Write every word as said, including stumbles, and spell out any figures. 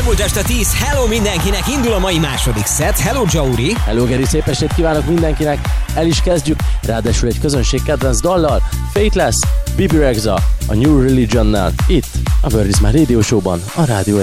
Elmúlt este tíz, hello mindenkinek, indul a mai második szett. Hello Jauri. Hello Geri, szép estét kívánok mindenkinek. El is kezdjük, ráadásul egy közönségkedvenc dallal. Fateless, Bibi Rexha, a New Religionnál, itt a Bird Is My Radio Show-ban, a Rádió